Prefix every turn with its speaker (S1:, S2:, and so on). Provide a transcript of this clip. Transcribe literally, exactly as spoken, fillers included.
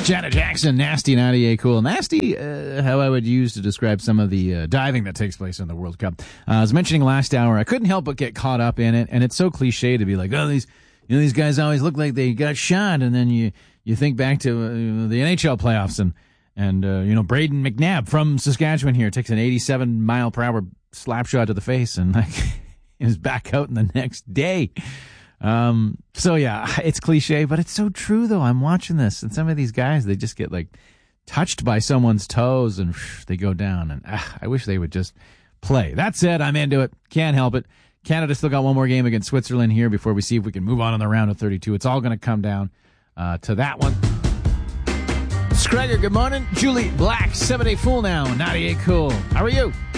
S1: Janet Jackson, Nasty, ninety-eight Cool. Nasty, uh, how I would use to describe some of the uh, diving that takes place in the World Cup. Uh, I was mentioning last hour, I couldn't help but get caught up in it, and it's so cliche to be like, oh, these, you know, these guys always look like they got shot, and then you, you think back to uh, the N H L playoffs, and, and uh, you know, Braden McNabb from Saskatchewan here takes an eighty-seven mile per hour slap shot to the face, and like, is back out in the next day. Um, so yeah, it's cliche, but it's so true though. I'm watching this, and some of these guys, they just get like touched by someone's toes and whoosh, they go down, and ah, I wish they would just play. That said, I'm into it. Can't help it. Canada still got one more game against Switzerland here before we see if we can move on in the round of thirty-two. It's all going to come down, uh, to that one. Scrager, good morning. Julie Black, seven eight Fool now, ninety-eight Cool. How are you?